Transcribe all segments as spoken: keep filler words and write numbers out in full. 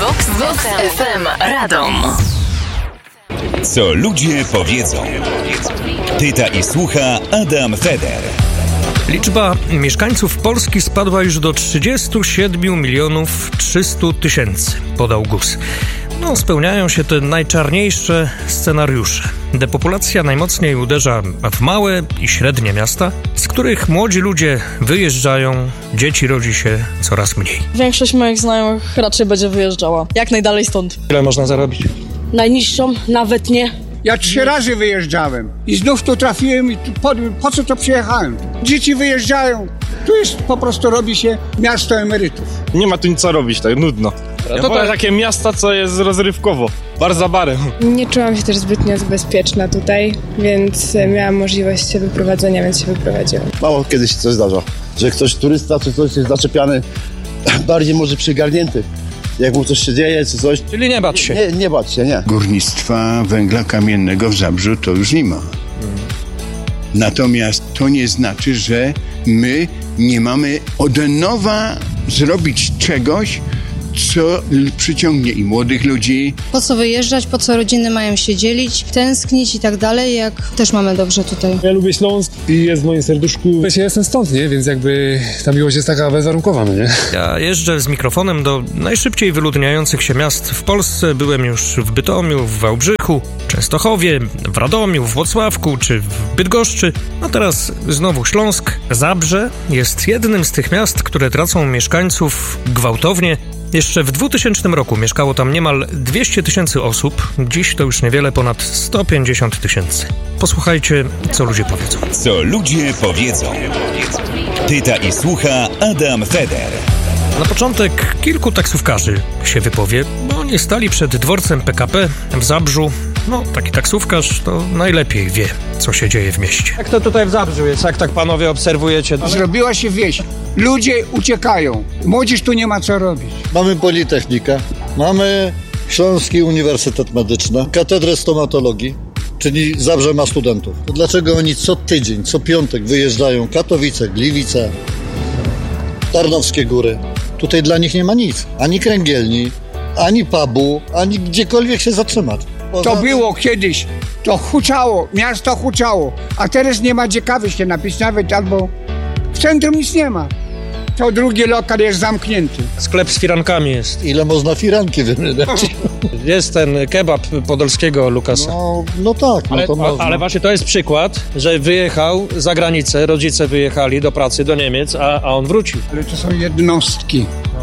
Vox F M Radom. Co ludzie powiedzą. Pyta i słucha Adam Feder. Liczba mieszkańców Polski spadła już do trzydzieści siedem milionów trzysta tysięcy, podał G U S. No, spełniają się te najczarniejsze scenariusze. Depopulacja najmocniej uderza w małe i średnie miasta, z których młodzi ludzie wyjeżdżają, dzieci rodzi się coraz mniej. Większość moich znajomych raczej będzie wyjeżdżała. Jak najdalej stąd. Ile można zarobić? Najniższą, nawet nie. Ja trzy razy wyjeżdżałem i znów tu trafiłem i tu, po, po co to przyjechałem? Dzieci wyjeżdżają. Tu jest po prostu robi się miasto emerytów. Nie ma tu nic co robić, tak nudno. Ja to wolę takie miasta, co jest rozrywkowo, bar za barem. Nie czułam się też zbytnio bezpieczna tutaj, więc miałam możliwość wyprowadzenia, więc się wyprowadziłam. Mało kiedy się coś zdarza, że ktoś turysta czy coś jest zaczepiany, bardziej może przygarnięty. Jak mu coś się dzieje, czy coś. Czyli nie bać się. Nie, nie bać się, nie. Górnictwa węgla kamiennego w Zabrzu to już nie ma. Natomiast to nie znaczy, że my nie mamy od nowa zrobić czegoś, co przyciągnie i młodych ludzi. Po co wyjeżdżać, po co rodziny mają się dzielić, tęsknić i tak dalej, jak też mamy dobrze tutaj. Ja lubię Śląsk i jest w moim serduszku. Ja jestem stąd, nie? Więc jakby ta miłość jest taka bezwarunkowa, nie? Ja jeżdżę z mikrofonem do najszybciej wyludniających się miast w Polsce. Byłem już w Bytomiu, w Wałbrzychu, Częstochowie, w Radomiu, w Włocławku czy w Bydgoszczy. No teraz znowu Śląsk. Zabrze jest jednym z tych miast, które tracą mieszkańców gwałtownie. Jeszcze w dwutysięcznym roku mieszkało tam niemal dwieście tysięcy osób. Dziś to już niewiele ponad sto pięćdziesiąt tysięcy. Posłuchajcie, co ludzie powiedzą. Co ludzie powiedzą. Pyta i słucha Adam Feder. Na początek kilku taksówkarzy się wypowie, bo oni stali przed dworcem P K P w Zabrzu. No, taki taksówkarz to najlepiej wie, co się dzieje w mieście. Jak to tutaj w Zabrzu jest, jak tak panowie obserwujecie? Zrobiła się wieś. Ludzie uciekają. Młodzież tu nie ma co robić. Mamy Politechnikę, mamy Śląski Uniwersytet Medyczny, Katedrę Stomatologii, czyli Zabrze ma studentów. To dlaczego oni co tydzień, co piątek wyjeżdżają? Katowice, Gliwice, Tarnowskie Góry. Tutaj dla nich nie ma nic. Ani kręgielni, ani pubu, ani gdziekolwiek się zatrzymać. To było kiedyś, to huczało, miasto huczało, a teraz nie ma gdzie kawy się napić nawet, albo w centrum nic nie ma. To drugi lokal jest zamknięty. Sklep z firankami jest. Ile można firanki wymieniać? Jest ten kebab podolskiego Lukasa. No, no tak, no ale, to można. Ale właśnie to jest przykład, że wyjechał za granicę, rodzice wyjechali do pracy do Niemiec, a, a on wrócił. Ale to są jednostki.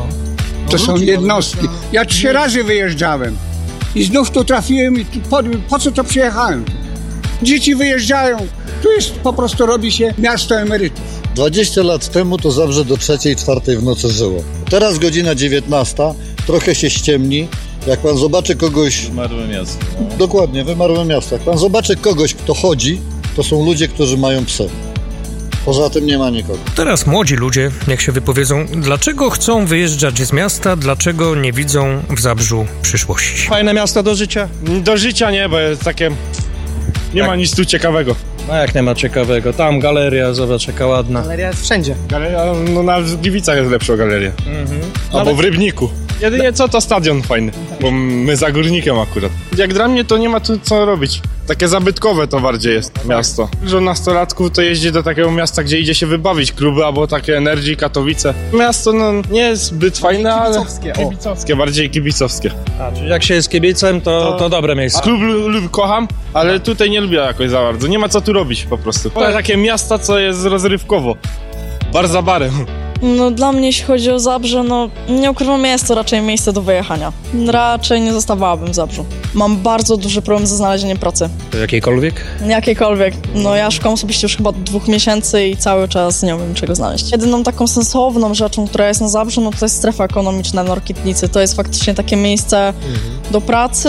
To są jednostki. Ja trzy razy wyjeżdżałem i znów tu trafiłem i tu, po, po co to przyjechałem? Dzieci wyjeżdżają. Tu jest po prostu robi się miasto emerytów. dwadzieścia lat temu to Zabrze do trzeciej, czwartej w nocy żyło. Teraz godzina dziewiętnasta, trochę się ściemni. Jak pan zobaczy kogoś... Wymarłe miasto. Dokładnie, wymarłe miasto. Jak pan zobaczy kogoś, kto chodzi, to są ludzie, którzy mają psy. Poza tym nie ma nikogo. Teraz młodzi ludzie, niech się wypowiedzą, dlaczego chcą wyjeżdżać z miasta, dlaczego nie widzą w Zabrzu przyszłości. Fajne miasto do życia? Do życia nie, bo jest takie... Nie tak. ma nic tu ciekawego. No jak nie ma ciekawego? Tam galeria, zobacz jaka ładna. Galeria jest wszędzie. Galeria, no na w Gliwicach jest lepsza galeria. Mhm. Albo Nawet... w Rybniku. Jedynie co, to stadion fajny, bo my za Górnikiem akurat. Jak dla mnie to nie ma tu co robić. Takie zabytkowe to bardziej jest miasto. Dużo nastolatków to jeździ do takiego miasta, gdzie idzie się wybawić, kluby albo takie Energy, Katowice. Miasto no nie jest zbyt fajne, ale kibicowskie, kibicowskie bardziej kibicowskie. A, czyli jak się jest kibicem, to, to, to dobre miejsce. Klub lub kocham, ale tutaj nie lubię jakoś za bardzo. Nie ma co tu robić po prostu. Wolę takie miasta, co jest rozrywkowo. Bar za barem. No dla mnie, jeśli chodzi o Zabrze, no nie ukrywam, jest to raczej miejsce do wyjechania. Raczej nie zostawałabym w Zabrzu. Mam bardzo duży problem ze znalezieniem pracy. Jakiejkolwiek? Jakiejkolwiek. No ja szukam osobiście już chyba dwóch miesięcy i cały czas nie wiem czego znaleźć. Jedyną taką sensowną rzeczą, która jest na Zabrzu, no to jest strefa ekonomiczna na Rokitnicy. To jest faktycznie takie miejsce mhm. do pracy.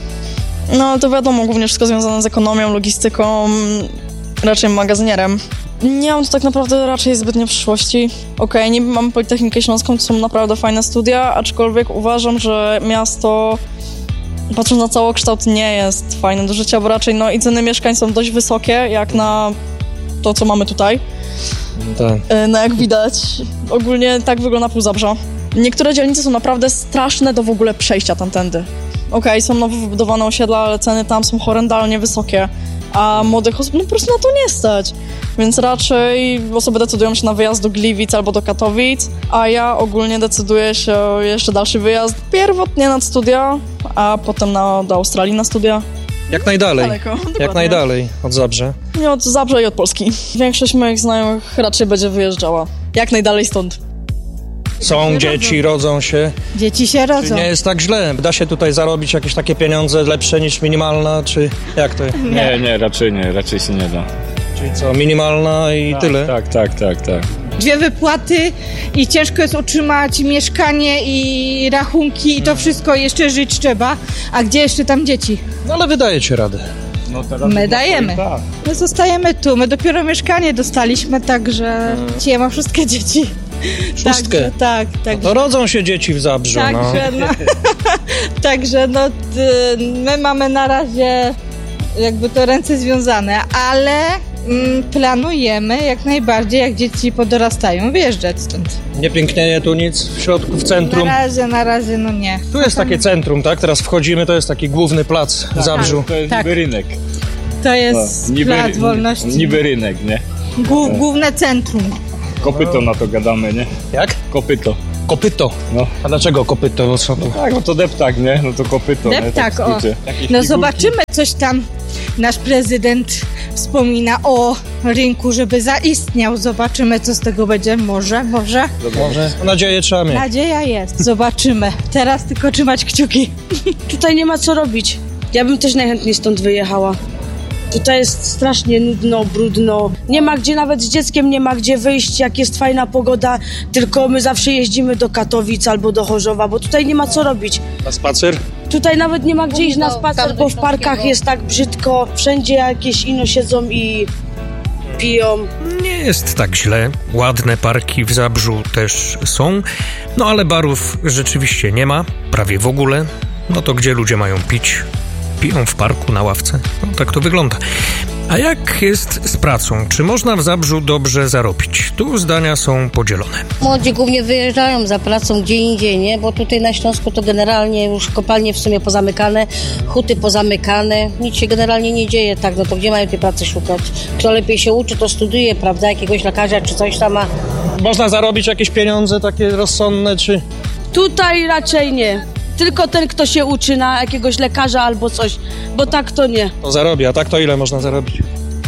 No ale to wiadomo, głównie wszystko związane z ekonomią, logistyką, raczej magazynierem. Nie mam tu tak naprawdę raczej zbytnio przyszłości. Okej, okay, niby mamy Politechnikę Śląską, to są naprawdę fajne studia, aczkolwiek uważam, że miasto, patrząc na całokształt, nie jest fajne do życia, bo raczej no, i ceny mieszkań są dość wysokie, jak na to, co mamy tutaj. Tak. No jak widać, ogólnie tak wygląda pół Zabrza. Niektóre dzielnice są naprawdę straszne do w ogóle przejścia tamtędy. Okej, okay, są nowo wybudowane osiedla, ale ceny tam są horrendalnie wysokie, a młodych osób no po prostu na to nie stać. Więc raczej osoby decydują się na wyjazd do Gliwic albo do Katowic, a ja ogólnie decyduję się o jeszcze dalszy wyjazd, pierwotnie na studia, a potem na, do Australii na studia. Jak najdalej, Daleko, jak najdalej od Zabrze. Nie, od Zabrze i od Polski. Większość moich znajomych raczej będzie wyjeżdżała jak najdalej stąd. Są Się dzieci, rodzą. rodzą się. Dzieci się rodzą. Czy nie jest tak źle? Da się tutaj zarobić jakieś takie pieniądze lepsze niż minimalna, czy jak to jest? Nie, nie, raczej nie, raczej się nie da. Czyli co, minimalna i tak, tyle? Tak, tak, tak, tak. Dwie wypłaty i ciężko jest utrzymać mieszkanie i rachunki i to wszystko jeszcze żyć trzeba. A gdzie jeszcze tam dzieci? No ale wydajecie radę. No teraz My dajemy. Tak. My zostajemy tu. My dopiero mieszkanie dostaliśmy, także dzisiaj ja mam wszystkie dzieci. Szóstkę? Także, tak, tak. No to rodzą się dzieci w Zabrzu, Także no. no, także no, ty, my mamy na razie jakby to ręce związane, ale mm, planujemy jak najbardziej, jak dzieci podorastają, wyjeżdżać stąd. Nie pięknieje tu nic w środku, w centrum? Na razie, na razie, no nie. Tu jest takie centrum, tak? Teraz wchodzimy, to jest taki główny plac w Zabrzu. To jest Tak. niby rynek. To jest No, niby, plac wolności. Niby rynek, nie? Głó- główne centrum. Kopyto na to gadamy, nie? Jak? Kopyto. Kopyto. No. A dlaczego kopyto? No co tu? Tak, no to deptak, nie? No to kopyto. Deptak, nie? Tak o. No zobaczymy, coś tam nasz prezydent wspomina o rynku, żeby zaistniał. Zobaczymy, co z tego będzie. Może, może. Może. Nadzieję trzeba mieć. Nadzieja jest. Zobaczymy. Teraz tylko trzymać kciuki. Tutaj nie ma co robić. Ja bym też najchętniej stąd wyjechała. Tutaj jest strasznie nudno, brudno. Nie ma gdzie, nawet z dzieckiem nie ma gdzie wyjść, jak jest fajna pogoda, tylko my zawsze jeździmy do Katowic albo do Chorzowa, bo tutaj nie ma co robić. Na spacer? Tutaj nawet nie ma gdzie iść na spacer, bo w parkach jest tak brzydko, wszędzie jakieś ino siedzą i piją. Nie jest tak źle. Ładne parki w Zabrzu też są, no ale barów rzeczywiście nie ma, prawie w ogóle. No to gdzie ludzie mają pić? Piją w parku, na ławce. No tak to wygląda. A jak jest z pracą? Czy można w Zabrzu dobrze zarobić? Tu zdania są podzielone. Młodzi głównie wyjeżdżają za pracą gdzie indziej, nie? Bo tutaj na Śląsku to generalnie już kopalnie w sumie pozamykane, huty pozamykane, nic się generalnie nie dzieje, tak, no to gdzie mają tej pracy szukać? Kto lepiej się uczy, to studiuje, prawda, jakiegoś lekarza czy coś tam ma. Można zarobić jakieś pieniądze takie rozsądne, czy... Tutaj raczej nie. Tylko ten, kto się uczy na jakiegoś lekarza albo coś, bo tak to nie. To zarobi, a tak to ile można zarobić?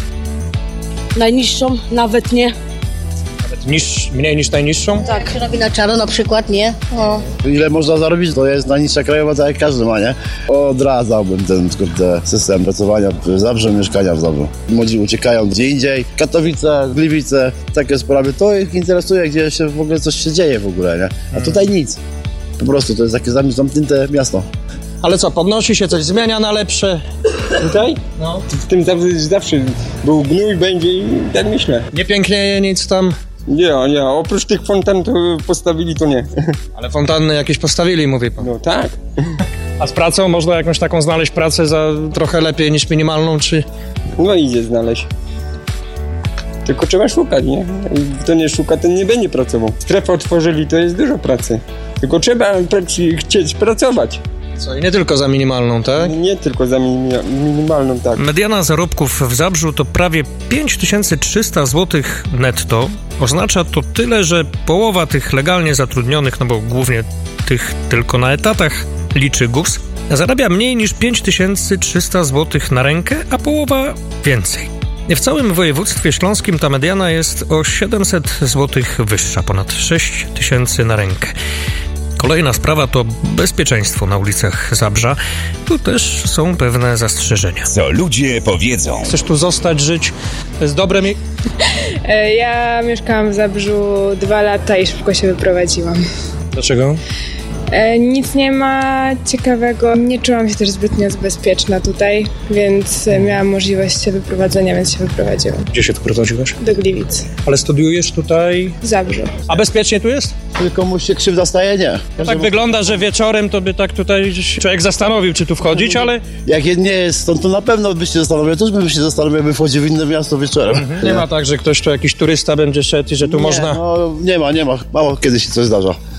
Najniższą nawet nie. Nawet niż, mniej niż najniższą? Tak. Jak robi na czaro na przykład, nie? O. Ile można zarobić, to jest najniższa krajowa, tak jak każdy ma, nie? Odradzałbym ten, kurde, system pracowania w Zabrzu, mieszkania w Zabrzu. Młodzi uciekają gdzie indziej, Katowice, Gliwice, takie sprawy. To ich interesuje, gdzie się w ogóle coś się dzieje w ogóle, nie? A tutaj nic. Po prostu to jest takie zamknięte miasto. Ale co, podnosi się coś, zmienia na lepsze? Tutaj? No. W tym zawsze, zawsze był gnój, będzie i tak myślę. Nie pięknieje nic tam? Nie, nie, oprócz tych fontan to postawili to nie. Ale fontanny jakieś postawili, mówi pan. No tak. A z pracą można jakąś taką znaleźć pracę za trochę lepiej niż minimalną, czy? No idzie znaleźć. Tylko trzeba szukać, nie? Kto nie szuka, ten nie będzie pracował. Strefę otworzyli, to jest dużo pracy. Tylko trzeba chcieć pracować. Co, i nie tylko za minimalną, tak? Nie tylko za minimalną, tak. Mediana zarobków w Zabrzu to prawie pięć tysięcy trzysta złotych netto. Oznacza to tyle, że połowa tych legalnie zatrudnionych, no bo głównie tych tylko na etatach, liczy G U S, zarabia mniej niż pięć tysięcy trzysta złotych na rękę, a połowa więcej. W całym województwie śląskim ta mediana jest o siedemset złotych wyższa, ponad sześć tysięcy na rękę. Kolejna sprawa to bezpieczeństwo na ulicach Zabrza. Tu też są pewne zastrzeżenia. Co ludzie powiedzą. Chcesz tu zostać, żyć? To jest dobre mi... Ja mieszkałam w Zabrzu dwa lata i szybko się wyprowadziłam. Dlaczego? E, nic nie ma ciekawego. Nie czułam się też zbytnio bezpieczna tutaj, więc miałam możliwość się wyprowadzenia, więc się wyprowadziłam. Gdzie się tu prowadziłaś? Do Gliwic. Ale studiujesz tutaj? W Zabrzu. A bezpiecznie tu jest? Tylko mu się krzywda staje, nie. No tak wygląda, że wieczorem to by tak tutaj człowiek zastanowił, czy tu wchodzić, ale... Jak nie jest stąd, to na pewno byś się zastanowił. Ja też bym się zastanowił, jakby wchodził w inne miasto wieczorem. Mhm. Nie ma tak, że ktoś tu jakiś turysta będzie szedł i że tu nie, można... No, nie ma, nie ma. Mało kiedy się coś zdarza.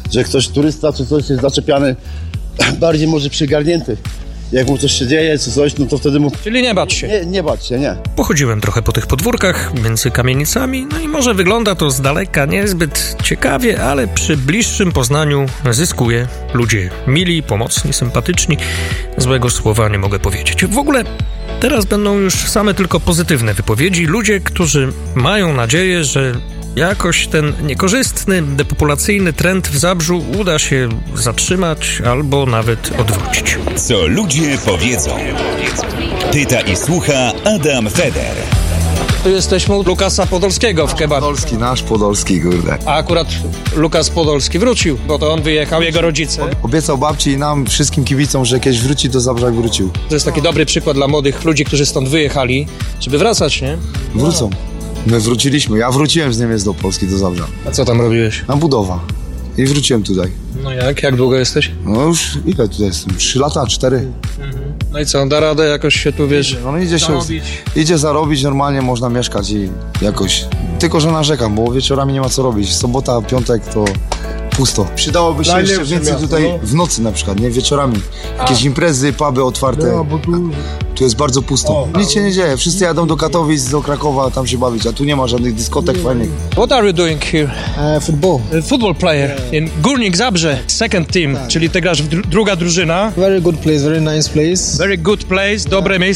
że ktoś turysta czy coś jest zaczepiany, bardziej może przygarnięty. Jak mu coś się dzieje, czy coś, no to wtedy mu... Czyli nie bać się. Nie, nie bać się, nie. Pochodziłem trochę po tych podwórkach między kamienicami, no i może wygląda to z daleka niezbyt ciekawie, ale przy bliższym poznaniu zyskuje. Ludzie mili, pomocni, sympatyczni. Złego słowa nie mogę powiedzieć. W ogóle teraz będą już same tylko pozytywne wypowiedzi. Ludzie, którzy mają nadzieję, że jakoś ten niekorzystny, depopulacyjny trend w Zabrzu uda się zatrzymać albo nawet odwrócić. Co ludzie powiedzą. Pyta i słucha Adam Feder. Tu jesteśmy u Lukasa Podolskiego w kebab. Podolski, nasz Podolski, kurde. A akurat Lukas Podolski wrócił, bo to on wyjechał, jego rodzice. Obiecał babci i nam, wszystkim kibicom, że kiedyś wróci do Zabrza, jak wrócił. To jest taki dobry przykład dla młodych ludzi, którzy stąd wyjechali, żeby wracać, nie? Wrócą. My wróciliśmy. Ja wróciłem z Niemiec do Polski, do Zabrza. A co tam robiłeś? Na budowa. I wróciłem tutaj. No jak? Jak długo jesteś? No już ile tutaj jestem? Trzy lata, cztery. Mhm. No i co, da radę jakoś się tu, wiesz, no idzie się, zarobić? Idzie zarobić, normalnie można mieszkać i jakoś... Tylko, że narzekam, bo wieczorami nie ma co robić. Sobota, piątek to pusto. Przydałoby się jeszcze więcej tutaj w nocy na przykład, nie? Wieczorami. Jakieś imprezy, puby otwarte. No, bo tu... tu jest bardzo pusto. Nic się nie dzieje. Wszyscy jadą do Katowic, do Krakowa tam się bawić, a tu nie ma żadnych dyskotek fajnych. What are you doing here? Uh, football. Uh, football player in Górnik Zabrze, second team, czyli ty grasz w dru- druga drużyna. Very good place, very nice place. Very good place, dobre miejsce.